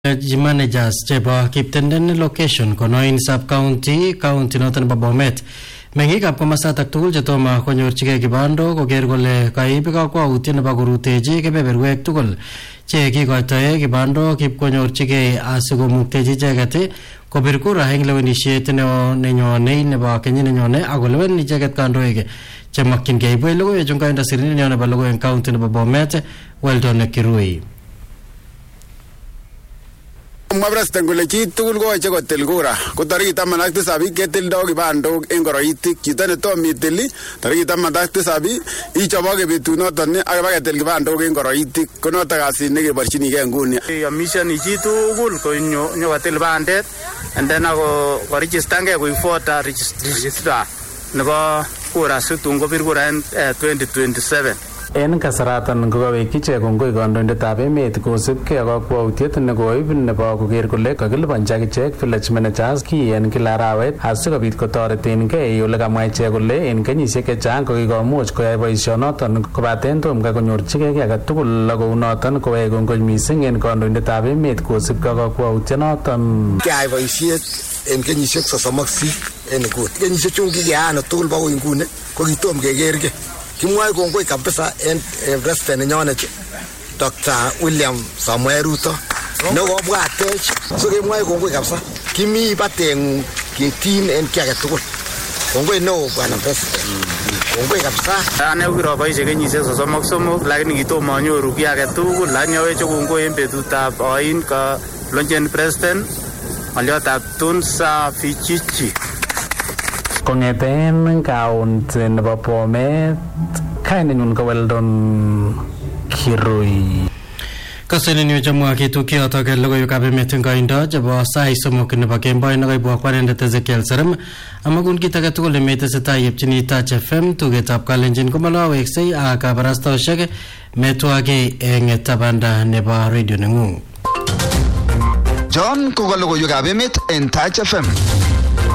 managers chebo Kiptenden location konoin sub county noton nebo Bomet. Mengikab komasatak tugul chetoma konyorchigei kibando koker kole kaib kakwautiet nebo korutechi kebeberwek tugul che kikoitoe kibando kipkonyorchigei asikomuktechi icheket kobir kura eng lewenisiet nenyone nebo kenyit nenyone akolewen icheket kandoik chemakyingei. Ibwech logoiwek chungaindo sirindet nebo logoiwek eng county nebo Bomet, Weldon Kirui. President kole chi tugul koyoche kotil kura ko tarikit 17 ketildoi kibandok eng koroitik. Chito netom itil tarikit 17 ichoboke betunoton ak baketil kibandok eng koroitik. Ko noto kasit nekeborchinigei nguni. Amishani chi tugul konyo kotil bandet and then ako registergei koik voter register nebo kura situn kobir kura en 2027. En kasaratan kokawek ichek kongoi kandoindetab emet kosibgei ak kakwautiet nekoib nebo koker kole kakilipanji ichek village managers ki en kila arawet asikobit kotoretengei ole kamwa ichek kole en kenyisiek chechang kokikomuch koyai boisionoton kobaten tom konyorchigei ki age tugul kou noton kowek kongoi mising en kandoindetab emet kosibgei ak kakwautienoton. Kiyai boisiet en kenyisiek 38 en nguni. Kenyisiek chun kikeyano tugul bakoi nguni ko kitom kekergei. Kimwoe kongoi kabisa en president nenyonet Dr. William Samuel Ruto nekobwatech, so kemwoe kongoi kabisa. Kimi bateng'ung ketin en ki age tugul. Kongoi neo bwana president. Kongoi kabisa. Ane kiroboisie kenyisiek 33 lakini kitomo anyoru ki age tugul. Lakini aweche kongoi en betutab oin ka lonjen president ng'oliotab Tunza Fichichi. Kongeten county nebo Bomet, kainenyun ko Weldon Kirui. Kaseni ni chamwa kitu kiotok logoiwekab emet eng koindo chebo sai somok nebo kemboi nekaibwa kwanendet Ezekiel Serem amakun kit age tugul netesetai yepchini Touch FM tugetab Kalenjin komaloweksei ak kabarastaoshek metwage eng tabanda nebo radio nengung. John ko logoiwekab emet en Touch FM.